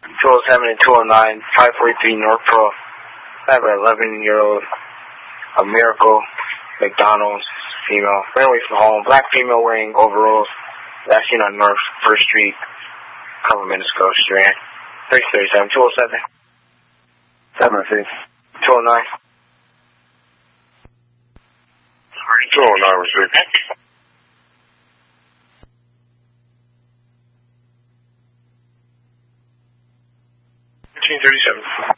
207 and 209, 543 North Pro. I have an 11-year-old, a Miracle McDonald's female. Ran away from home. Black female wearing overalls. Last seen on North 1st Street a couple minutes ago. She ran. 337, 207. 76. 209. 209 was 6. $13.37.